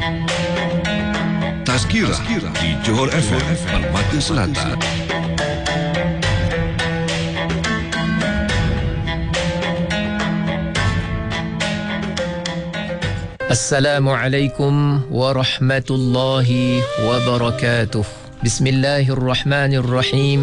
Tazkirah di Johor FM Permata Selatan. Assalamualaikum warahmatullahi wabarakatuh. Bismillahirrahmanirrahim.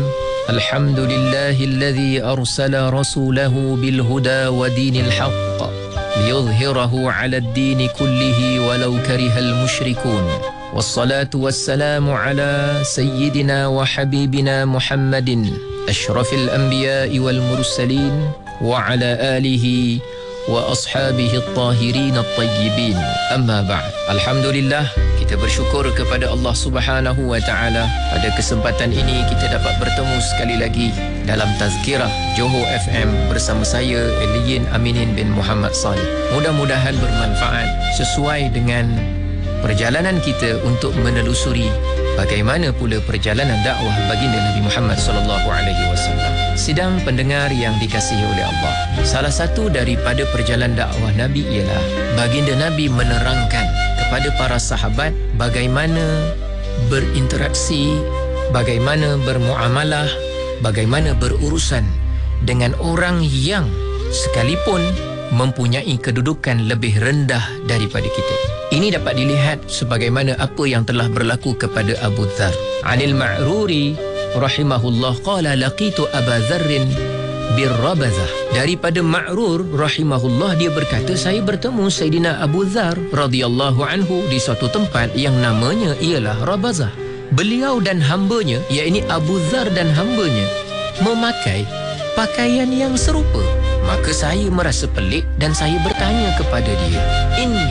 Alhamdulillahilladzi arsala rasulahu bilhuda wa dinil haqq liyudhhirahu 'ala ad-dini kullihi walau karihal musyrikun. Wassalatu wassalamu ala sayyidina wa habibina Muhammadin asyrafil anbiya'i wal mursalin wa ala alihi wa ashabihi at-tahirin at-tayyibin. Amma ba'd. Alhamdulillah, kita bersyukur kepada Allah Subhanahu wa taala pada kesempatan ini kita dapat bertemu sekali lagi dalam Tazkirah Johor FM bersama saya Eliyin Aminin bin Muhammad Salih. Mudah-mudahan bermanfaat sesuai dengan perjalanan kita untuk menelusuri bagaimana pula perjalanan dakwah baginda Nabi Muhammad sallallahu alaihi wasallam. Sidang pendengar yang dikasihi oleh Allah, salah satu daripada perjalanan dakwah Nabi ialah baginda Nabi menerangkan kepada para sahabat bagaimana berinteraksi, bagaimana bermuamalah, bagaimana berurusan dengan orang yang sekalipun mempunyai kedudukan lebih rendah daripada kita. Ini dapat dilihat sebagaimana apa yang telah berlaku kepada Abu Dzar. Anil Ma'ruri rahimahullah qala laqitu Aba Dzarrin birrabazah. Daripada Ma'rur rahimahullah, dia berkata, saya bertemu Sayyidina Abu Dzar radhiyallahu anhu di suatu tempat yang namanya ialah Rabazah. Beliau dan hambanya, iaitu Abu Dzar dan hambanya, memakai pakaian yang serupa. Maka saya merasa pelik dan saya bertanya kepada dia, inni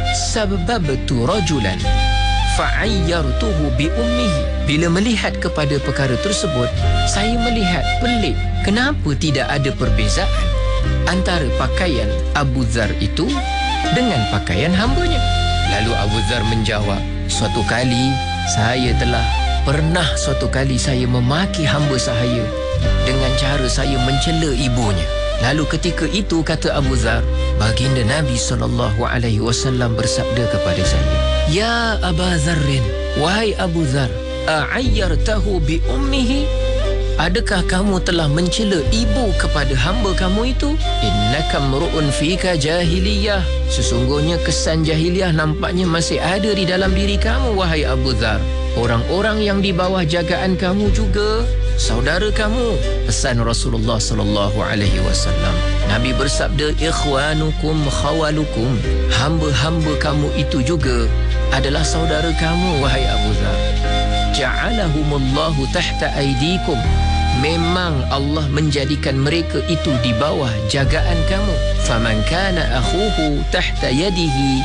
sababtu rajulan fa'ayyartuhu bi ummihi. Bila melihat kepada perkara tersebut, saya melihat pelik. Kenapa tidak ada perbezaan antara pakaian Abu Dzar itu dengan pakaian hambanya? Lalu Abu Dzar menjawab, suatu kali saya memaki hamba saya dengan cara saya mencela ibunya. Lalu ketika itu, kata Abu Dzar, baginda Nabi SAW bersabda kepada saya, Ya Aba Dzarrin, wahai Abu Dzar, a'ayyartahu bi ummihi? Adakah kamu telah mencela ibu kepada hamba kamu itu? Innaka mru'un fika jahiliyah. Sesungguhnya kesan jahiliyah nampaknya masih ada di dalam diri kamu, wahai Abu Dzar. Orang-orang yang di bawah jagaan kamu juga saudara kamu. Pesan Rasulullah sallallahu alaihi wasallam. Nabi bersabda, ikhwanukum khawalukum. Hamba-hamba kamu itu juga adalah saudara kamu, wahai Abu Dzar. Ja'alahumullahu tahta aydikum. Memang Allah menjadikan mereka itu di bawah jagaan kamu. Faman kana akhuhu tahta yadihi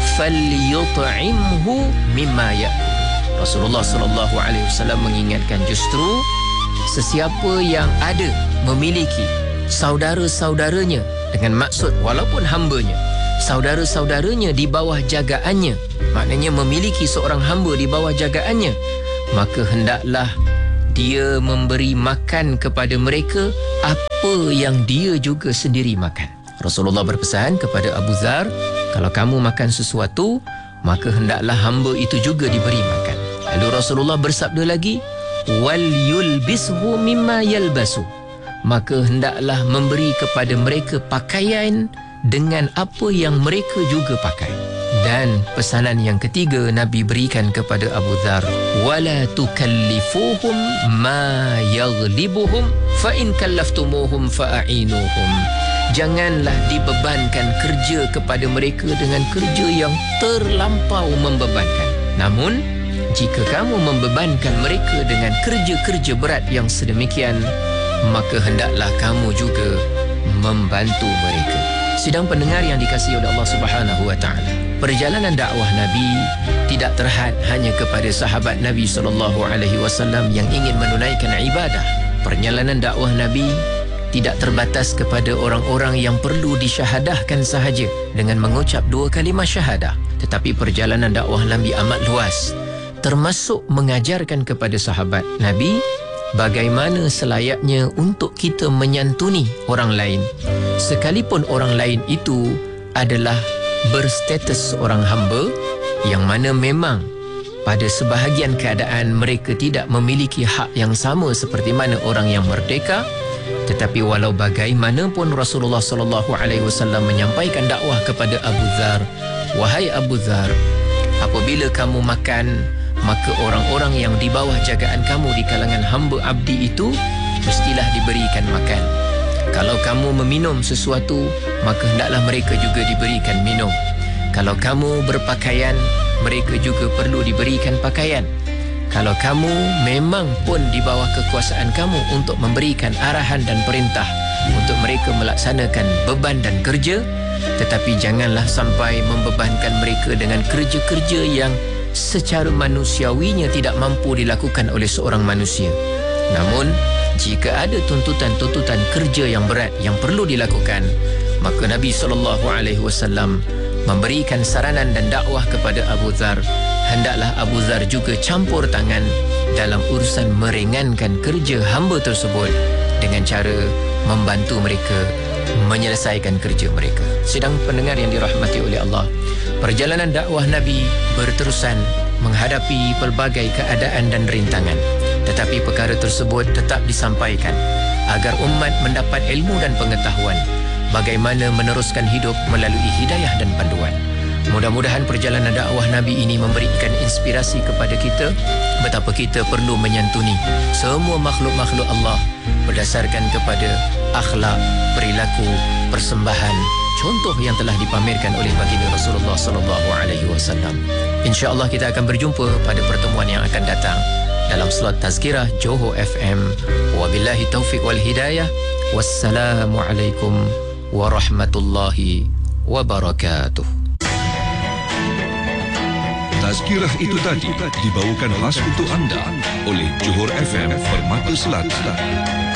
falyut'imhu mimma ya'kul. Rasulullah sallallahu alaihi wasallam mengingatkan, justru sesiapa yang ada memiliki saudara-saudaranya, dengan maksud walaupun hambanya, saudara-saudaranya di bawah jagaannya, maknanya memiliki seorang hamba di bawah jagaannya, maka hendaklah dia memberi makan kepada mereka apa yang dia juga sendiri makan. Rasulullah berpesan kepada Abu Dzar, kalau kamu makan sesuatu, maka hendaklah hamba itu juga diberi makan. Lalu Rasulullah bersabda lagi, wal yulbishu mimma yalbasu. Maka hendaklah memberi kepada mereka pakaian dengan apa yang mereka juga pakai. Dan pesanan yang ketiga Nabi berikan kepada Abu Dzar, wala tukallifuhum ma yaghlibuhum fa in kallaftumuhum fa'ainuhum. Janganlah dibebankan kerja kepada mereka dengan kerja yang terlampau membebankan. Namun jika kamu membebankan mereka dengan kerja-kerja berat yang sedemikian, maka hendaklah kamu juga membantu mereka. Sidang pendengar yang dikasihi oleh Allah Subhanahu wa taala, perjalanan dakwah Nabi tidak terhad hanya kepada sahabat Nabi sallallahu alaihi wasallam yang ingin menunaikan ibadah. Perjalanan dakwah Nabi tidak terbatas kepada orang-orang yang perlu disyahadahkan sahaja dengan mengucap 2 kalimah syahadah, tetapi perjalanan dakwah Nabi amat luas, termasuk mengajarkan kepada sahabat Nabi bagaimana selayaknya untuk kita menyantuni orang lain, sekalipun orang lain itu adalah berstatus orang hamba yang mana memang pada sebahagian keadaan mereka tidak memiliki hak yang sama seperti mana orang yang merdeka. Tetapi walau bagaimanapun Rasulullah SAW menyampaikan dakwah kepada Abu Dzar, wahai Abu Dzar, apabila kamu makan, maka orang-orang yang di bawah jagaan kamu di kalangan hamba abdi itu mestilah diberikan makan. Kalau kamu meminum sesuatu, maka hendaklah mereka juga diberikan minum. Kalau kamu berpakaian, mereka juga perlu diberikan pakaian. Kalau kamu memang pun di bawah kekuasaan kamu untuk memberikan arahan dan perintah untuk mereka melaksanakan beban dan kerja, tetapi janganlah sampai membebankan mereka dengan kerja-kerja yang secara manusiawinya tidak mampu dilakukan oleh seorang manusia. Namun, jika ada tuntutan-tuntutan kerja yang berat yang perlu dilakukan, maka Nabi SAW memberikan saranan dan dakwah kepada Abu Dzar, hendaklah Abu Dzar juga campur tangan dalam urusan meringankan kerja hamba tersebut dengan cara membantu mereka menyelesaikan kerja mereka. Sedang pendengar yang dirahmati oleh Allah, perjalanan dakwah Nabi berterusan menghadapi pelbagai keadaan dan rintangan, tetapi perkara tersebut tetap disampaikan agar umat mendapat ilmu dan pengetahuan bagaimana meneruskan hidup melalui hidayah dan panduan. Mudah-mudahan perjalanan dakwah Nabi ini memberikan inspirasi kepada kita betapa kita perlu menyantuni semua makhluk-makhluk Allah berdasarkan kepada akhlak, perilaku, persembahan, contoh yang telah dipamerkan oleh baginda Rasulullah SAW. InsyaAllah kita akan berjumpa pada pertemuan yang akan datang dalam slot Tazkirah Johor FM. Wabillahi taufiq wal hidayah. Wassalamualaikum warahmatullahi wabarakatuh. Tazkirah itu tadi dibawakan khas untuk anda oleh Johor FM Permata Selatan.